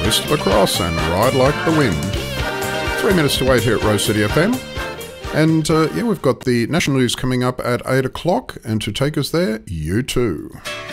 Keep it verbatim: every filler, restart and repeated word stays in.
Twist of a Cross and Ride Like the Wind. Three minutes to wait here at Rose City F M. And uh, yeah, we've got the national news coming up at eight o'clock, and to take us there, U two.